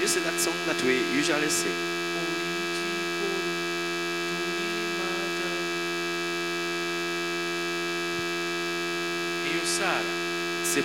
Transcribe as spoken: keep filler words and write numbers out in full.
you see that song that we usually sing? Io Sara